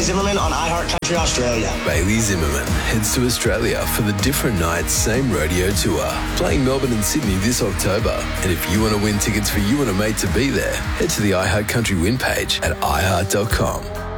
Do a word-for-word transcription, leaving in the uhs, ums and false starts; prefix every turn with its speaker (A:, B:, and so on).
A: Zimmerman on iHeart Country Australia.
B: Bailey Zimmerman heads to Australia for the Different Nights Same Rodeo Tour, playing Melbourne and Sydney this October. And if you want to win tickets for you and a mate to be there, head to the iHeart Country Win page at i heart dot com.